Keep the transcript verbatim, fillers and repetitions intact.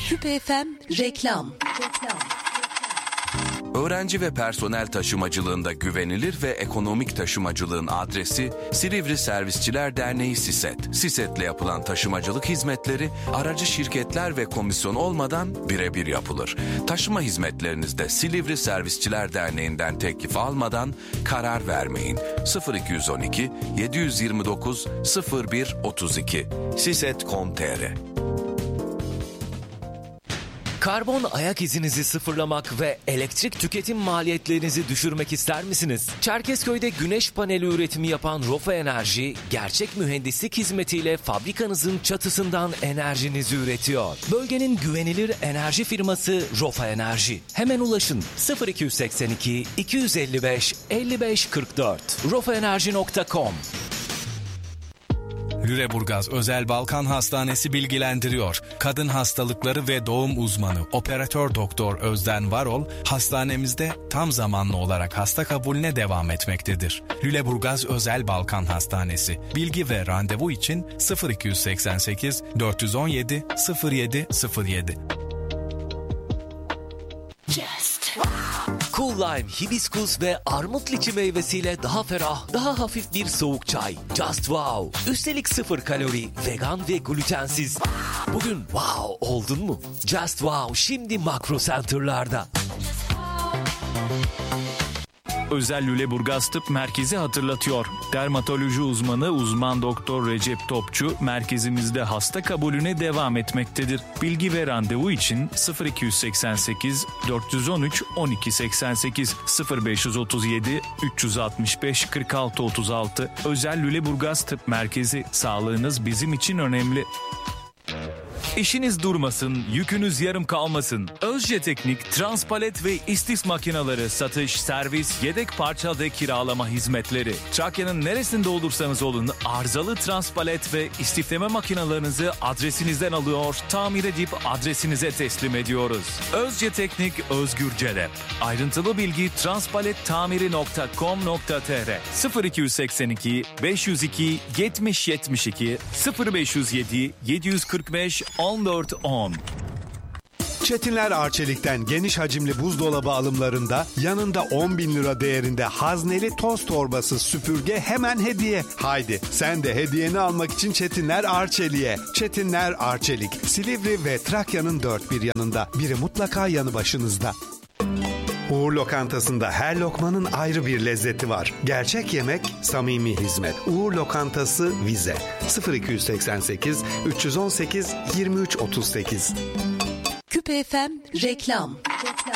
Küpe F M reklam. Öğrenci ve personel taşımacılığında güvenilir ve ekonomik taşımacılığın adresi Silivri Servisçiler Derneği SİSET. SİSET'le yapılan taşımacılık hizmetleri aracı şirketler ve komisyon olmadan birebir yapılır. Taşıma hizmetlerinizde Silivri Servisçiler Derneği'nden teklif almadan karar vermeyin. sıfır iki yüz on iki yedi yüz yirmi dokuz sıfır bir otuz iki siset nokta com nokta tr. Karbon ayak izinizi sıfırlamak ve elektrik tüketim maliyetlerinizi düşürmek ister misiniz? Çerkezköy'de güneş paneli üretimi yapan Rofa Enerji, gerçek mühendislik hizmetiyle fabrikanızın çatısından enerjinizi üretiyor. Bölgenin güvenilir enerji firması Rofa Enerji. Hemen ulaşın sıfır iki seksen iki iki yüz elli beş elli beş kırk dört rofa enerji nokta com. Lüleburgaz Özel Balkan Hastanesi bilgilendiriyor. Kadın hastalıkları ve doğum uzmanı Operatör Doktor Özden Varol, hastanemizde tam zamanlı olarak hasta kabulüne devam etmektedir. Lüleburgaz Özel Balkan Hastanesi. Bilgi ve randevu için sıfır iki seksen sekiz dört yüz on yedi sıfır yedi sıfır yedi. Cool Lime, hibiskus ve armut liçi meyvesiyle daha ferah, daha hafif bir soğuk çay. Just wow. Üstelik sıfır kalori, vegan ve glutensiz. Bugün wow oldun mu? Just wow şimdi Makro Center'larda. Özel Lüleburgaz Tıp Merkezi hatırlatıyor. Dermatoloji uzmanı uzman doktor Recep Topçu merkezimizde hasta kabulüne devam etmektedir. Bilgi ve randevu için sıfır iki seksen sekiz dört yüz on üç on iki seksen sekiz sıfır beş otuz yedi üç yüz altmış beş kırk altı otuz altı. Özel Lüleburgaz Tıp Merkezi, sağlığınız bizim için önemli. İşiniz durmasın, yükünüz yarım kalmasın. Özce Teknik, transpalet ve istis makineleri, satış, servis, yedek parça ve kiralama hizmetleri. Trakya'nın neresinde olursanız olun, arızalı transpalet ve istifleme makinalarınızı adresinizden alıyor, tamir edip adresinize teslim ediyoruz. Özce Teknik, Özgür Celep. Ayrıntılı bilgi transpalettamiri nokta com nokta tr sıfır iki seksen iki beş yüz iki yetmiş yetmiş iki sıfır beş yüz yedi yedi yüz kırk beş on dört on. Çetinler Arçelik'ten geniş hacimli buzdolabı alımlarında yanında on bin lira değerinde hazneli toz torbası süpürge hemen hediye. Haydi sen de hediyeni almak için Çetinler Arçelik'e. Çetinler Arçelik, Silivri ve Trakya'nın dört bir yanında. Biri mutlaka yanı başınızda. Uğur Lokantası'nda her lokmanın ayrı bir lezzeti var. Gerçek yemek, samimi hizmet. Uğur Lokantası Vize sıfır iki seksen sekiz üç yüz on sekiz yirmi üç otuz sekiz. Küpe F M reklam.